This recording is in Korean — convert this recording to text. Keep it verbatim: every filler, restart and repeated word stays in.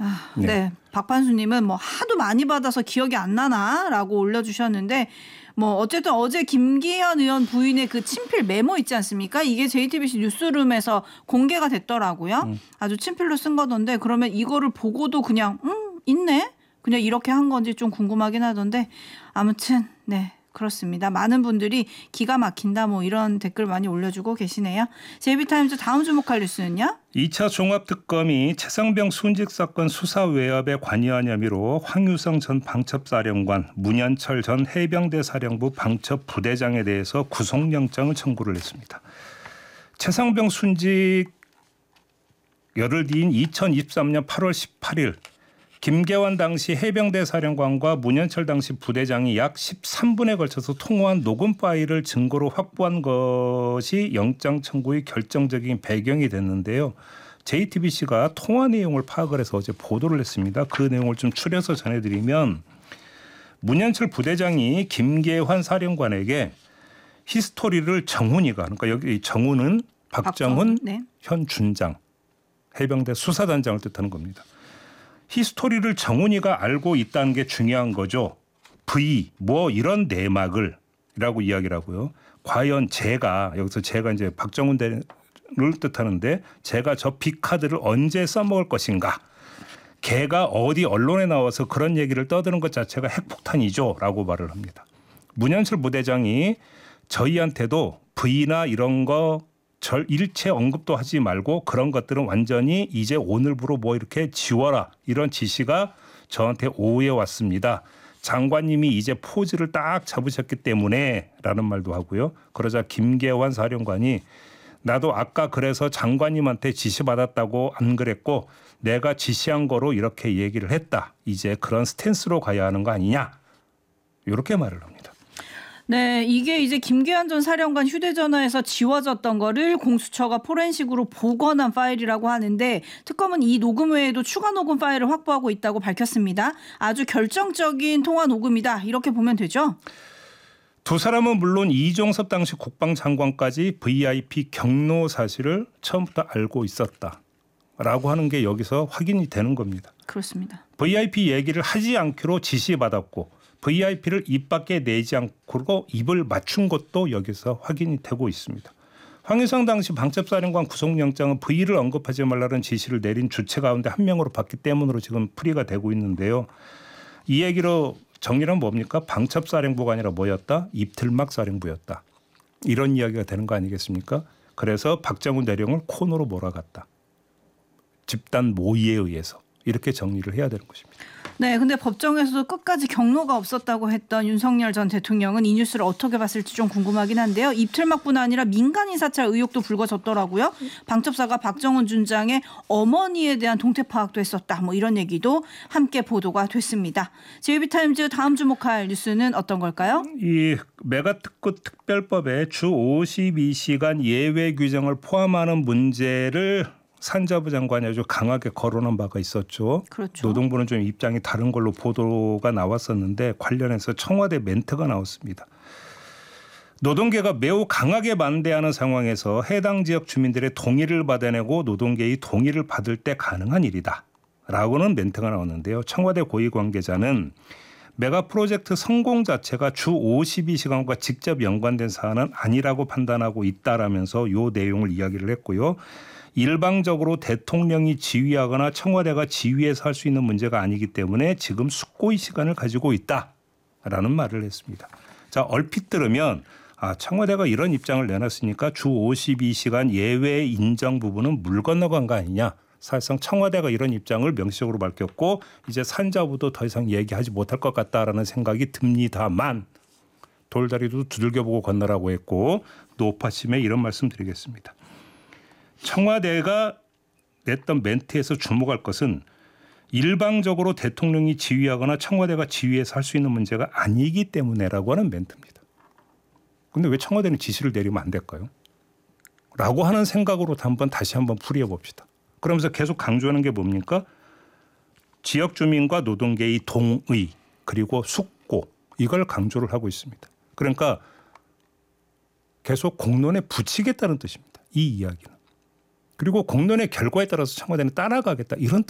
아, 네. 네. 박판수님은 뭐 하도 많이 받아서 기억이 안 나나라고 올려주셨는데 뭐 어쨌든 어제 김기현 의원 부인의 그 친필 메모 있지 않습니까? 이게 제이티비씨 뉴스룸에서 공개가 됐더라고요. 음. 아주 친필로 쓴 거던데 그러면 이거를 보고도 그냥 음 있네? 그냥 이렇게 한 건지 좀 궁금하긴 하던데 아무튼 네. 그렇습니다. 많은 분들이 기가 막힌다 뭐 이런 댓글 많이 올려주고 계시네요. 제이비타임즈 다음 주목할 뉴스는요? 이 차 종합특검이 최상병 순직 사건 수사 외압에 관여한 혐의로 황유성 전 방첩사령관, 문현철 전 해병대 사령부 방첩부대장에 대해서 구속영장을 청구를 했습니다. 최상병 순직 열흘 뒤인 이천이십삼 년 팔월 십팔일 김계환 당시 해병대 사령관과 문현철 당시 부대장이 약 십삼 분에 걸쳐서 통화한 녹음 파일을 증거로 확보한 것이 영장 청구의 결정적인 배경이 됐는데요. 제이티비씨가 통화 내용을 파악을 해서 어제 보도를 했습니다. 그 내용을 좀 추려서 전해드리면 문현철 부대장이 김계환 사령관에게 히스토리를 정훈이가 그러니까 여기 정훈은 박정훈 네. 현 준장 해병대 수사단장을 뜻하는 겁니다. 히스토리를 정훈이가 알고 있다는 게 중요한 거죠. V 뭐 이런 내막을 이라고 이야기를 하고요. 과연 제가 여기서 제가 이제 박정훈 대를 뜻하는데 제가 저 빅카드를 언제 써먹을 것인가. 걔가 어디 언론에 나와서 그런 얘기를 떠드는 것 자체가 핵폭탄이죠. 라고 말을 합니다. 문현철 부대장이 저희한테도 V나 이런 거 절 일체 언급도 하지 말고 그런 것들은 완전히 이제 오늘부로 뭐 이렇게 지워라 이런 지시가 저한테 오후에 왔습니다. 장관님이 이제 포즈를 딱 잡으셨기 때문에 라는 말도 하고요. 그러자 김계환 사령관이 나도 아까 그래서 장관님한테 지시받았다고 안 그랬고 내가 지시한 거로 이렇게 얘기를 했다. 이제 그런 스탠스로 가야 하는 거 아니냐. 이렇게 말을 합니다. 네, 이게 이제 김계환 전 사령관 휴대전화에서 지워졌던 거를 공수처가 포렌식으로 복원한 파일이라고 하는데 특검은 이 녹음 외에도 추가 녹음 파일을 확보하고 있다고 밝혔습니다. 아주 결정적인 통화 녹음이다. 이렇게 보면 되죠? 두 사람은 물론 이종섭 당시 국방장관까지 브이아이피 경로 사실을 처음부터 알고 있었다라고 하는 게 여기서 확인이 되는 겁니다. 그렇습니다. 브이아이피 얘기를 하지 않기로 지시받았고 브이아이피를 입 밖에 내지 않고 입을 맞춘 것도 여기서 확인이 되고 있습니다. 황유성 당시 방첩사령관 구속영장은 V를 언급하지 말라는 지시를 내린 주체 가운데 한 명으로 봤기 때문으로 지금 풀이가 되고 있는데요. 이 얘기로 정리는 뭡니까? 방첩사령부가 아니라 뭐였다? 입틀막 사령부였다. 이런 이야기가 되는 거 아니겠습니까? 그래서 박정훈 대령을 코너로 몰아갔다. 집단 모의에 의해서. 이렇게 정리를 해야 되는 것입니다. 네, 근데 법정에서도 끝까지 경로가 없었다고 했던 윤석열 전 대통령은 이 뉴스를 어떻게 봤을지 좀 궁금하긴 한데요. 입틀막뿐 아니라 민간인 사찰 의혹도 불거졌더라고요. 방첩사가 박정훈 준장의 어머니에 대한 동태 파악도 했었다. 뭐 이런 얘기도 함께 보도가 됐습니다. 제이비타임즈 다음 주목할 뉴스는 어떤 걸까요? 이 메가특구 특별법에 주 오십이 시간 예외 규정을 포함하는 문제를 산자부 장관이 아주 강하게 거론한 바가 있었죠. 그렇죠. 노동부는 좀 입장이 다른 걸로 보도가 나왔었는데 관련해서 청와대 멘트가 나왔습니다. 노동계가 매우 강하게 반대하는 상황에서 해당 지역 주민들의 동의를 받아내고 노동계의 동의를 받을 때 가능한 일이다. 라고는 멘트가 나왔는데요. 청와대 고위 관계자는 메가 프로젝트 성공 자체가 주 오십이 시간과 직접 연관된 사안은 아니라고 판단하고 있다라면서 이 내용을 이야기를 했고요. 일방적으로 대통령이 지휘하거나 청와대가 지휘해서 할 수 있는 문제가 아니기 때문에 지금 숙고의 시간을 가지고 있다라는 말을 했습니다. 자, 얼핏 들으면 아, 청와대가 이런 입장을 내놨으니까 주 오십이 시간 예외 인정 부분은 물 건너간 거 아니냐. 사실상 청와대가 이런 입장을 명시적으로 밝혔고 이제 산자부도 더 이상 얘기하지 못할 것 같다라는 생각이 듭니다만 돌다리도 두들겨보고 건너라고 했고 노파심에 이런 말씀 드리겠습니다. 청와대가 냈던 멘트에서 주목할 것은 일방적으로 대통령이 지휘하거나 청와대가 지휘해서 할 수 있는 문제가 아니기 때문에라고 하는 멘트입니다. 그런데 왜 청와대는 지시를 내리면 안 될까요? 라고 하는 생각으로 한번 다시 한번 풀이해 봅시다. 그러면서 계속 강조하는 게 뭡니까? 지역 주민과 노동계의 동의 그리고 숙고 이걸 강조를 하고 있습니다. 그러니까 계속 공론에 붙이겠다는 뜻입니다. 이 이야기는. 그리고 공론의 결과에 따라서 청와대는 따라가겠다 이런